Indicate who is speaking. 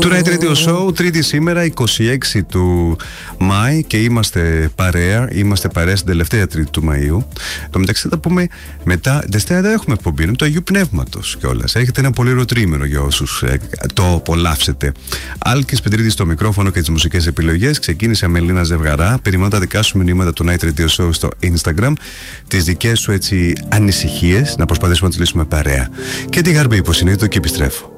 Speaker 1: του Night Radio Show, Τρίτη σήμερα, 26 του Μάη, και είμαστε παρέα. Είμαστε παρέα στην τελευταία Τρίτη του Μαΐου. Το μεταξύ θα τα πούμε μετά. Δευτέρα δεν έχουμε εκπομπή, είναι το Αγίου Πνεύματος κιόλας. Έχετε ένα πολύ ωραίο τρίμηνο για όσους το απολαύσετε. Άλκης Πετρίδης στο μικρόφωνο και τις μουσικές επιλογές. Ξεκίνησε με Ελίνα Ζευγαρά. Περιμένω τα δικά σου μηνύματα του Night Radio Show στο Instagram. Τις δικές σου έτσι ανησυχίες, να προσπαθήσουμε να τις λύσουμε παρέα. Και τη Γαρμπή, υποσυνείδητο, και επιστρέφω.